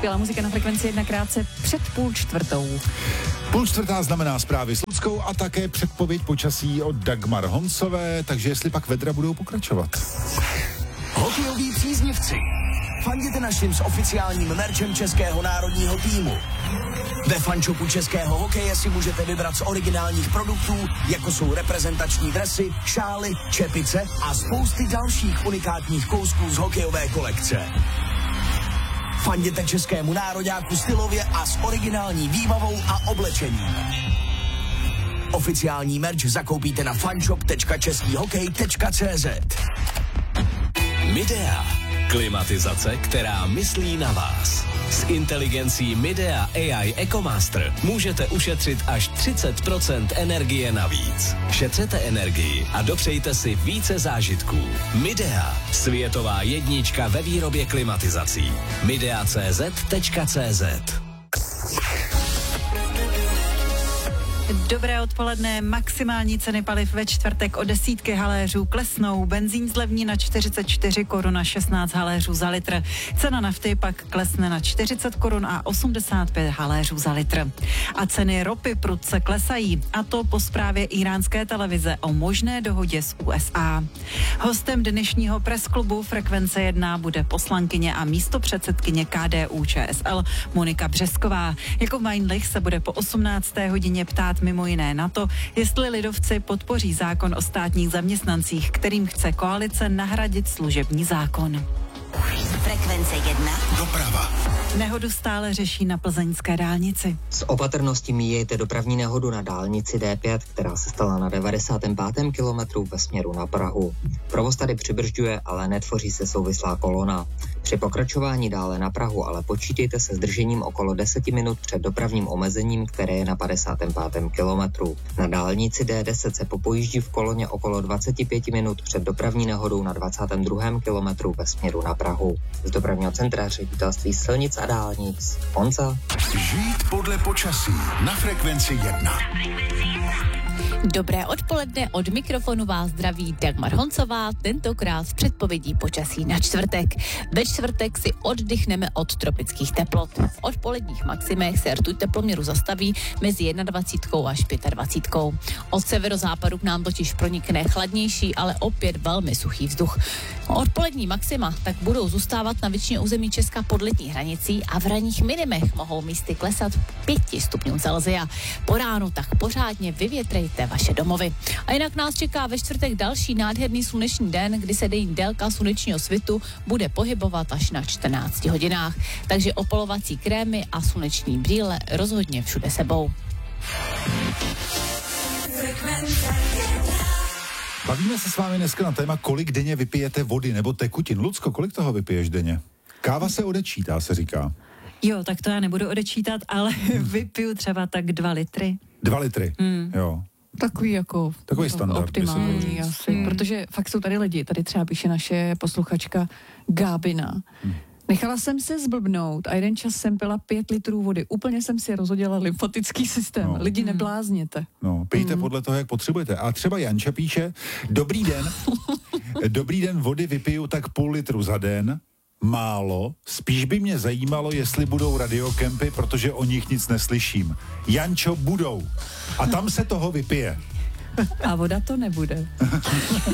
Skvělá muzika na Frekvenci 1 krátce před 3:30. 3:30 znamená zprávy s Luckou a také předpověď počasí od Dagmar Honcové, takže jestli pak vedra budou pokračovat. Hokejoví příznivci, fanděte našim s oficiálním merčem českého národního týmu. Ve fanshopu českého hokeje si můžete vybrat z originálních produktů, jako jsou reprezentační dresy, šály, čepice a spousty dalších unikátních kousků z hokejové kolekce. Fanděte českému nároďáku stylově a s originální výbavou a oblečením. Oficiální merch zakoupíte na fanshop.českýhokej.cz. Midea. Klimatizace, která myslí na vás. S inteligencí Midea AI EcoMaster můžete ušetřit až 30% energie navíc. Šetřete energii a dopřejte si více zážitků. Midea. Světová jednička ve výrobě klimatizací. Midea.cz. Dobré odpoledne, maximální ceny paliv ve čtvrtek o desítky haléřů klesnou, benzín zlevní na 44 korun a 16 haléřů za litr. Cena nafty pak klesne na 40 korun a 85 haléřů za litr. A ceny ropy prudce klesají, a to po zprávě iránské televize o možné dohodě s USA. Hostem dnešního pressklubu Frekvence 1 bude poslankyně a místopředsedkyně KDU ČSL Monika Březková. Jako Mindlich se bude po 18. hodině ptát mimo jiné na to, jestli lidovci podpoří zákon o státních zaměstnancích, kterým chce koalice nahradit služební zákon. Frekvence 1. Doprava. Nehodu stále řeší na plzeňské dálnici. S opatrností míjejte dopravní nehodu na dálnici D5, která se stala na 95. kilometru ve směru na Prahu. Provoz tady přibržďuje, ale netvoří se souvislá kolona. Při pokračování dále na Prahu ale počítejte se zdržením okolo 10 minut před dopravním omezením, které je na 55. kilometru. Na dálnici D10 se popojíždí v koloně okolo 25 minut před dopravní nehodou na 22. kilometru ve směru na Prahu. Z dopravního centra Ředitelství silnic a dálnic. Honza. Žít podle počasí na Frekvenci 1. Dobré odpoledne, od mikrofonu vás zdraví Dagmar Honcová, tentokrát s předpovědí počasí na čtvrtek. Ve čtvrtek si oddychneme od tropických teplot. V odpoledních maximech se rtuť teploměru zastaví mezi 21 až 25. Od severozápadu k nám totiž pronikne chladnější, ale opět velmi suchý vzduch. Odpolední maxima tak budou zůstávat na většině území Česka pod letní hranicí a v ranních minimech mohou místy klesat 5 stupňů Celsia. Po ránu tak pořádně vyvětrejte vaše domovy. A jinak nás čeká ve čtvrtek další nádherný sluneční den, kdy se denní délka slunečního svitu bude pohybovat až na 14 hodinách. Takže opalovací krémy a sluneční brýle rozhodně všude sebou. Bavíme se s vámi dneska na téma, kolik denně vypijete vody nebo tekutin. Lucko, kolik toho vypiješ denně? Káva se odečítá, se říká. Jo, tak to já nebudu odečítat, ale vypiju třeba tak 2 litry. 2 litry, jo. Takový standard. Optimální asi, protože fakt jsou tady lidi, tady třeba píše naše posluchačka Gábina. Nechala jsem se zblbnout a jeden čas jsem pila 5 litrů vody. Úplně jsem si rozhodila lymfatický systém. No. Lidi, neblázněte. No, pijte podle toho, jak potřebujete. A třeba Janča píše, dobrý den, dobrý den, vody vypiju tak 0,5 litru za den, málo, spíš by mě zajímalo, jestli budou radiokempy, protože o nich nic neslyším. Jančo, budou. A tam se toho vypije. A voda to nebude.